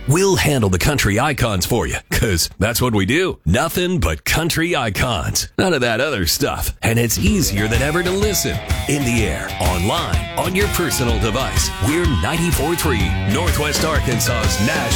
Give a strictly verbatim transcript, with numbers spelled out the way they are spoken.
We'll handle the country icons for you, because that's what we do. Nothing but country icons. None of that other stuff. And it's easier than ever to listen. In the air, online, on your personal device. We're ninety-four point three, Northwest Arkansas's national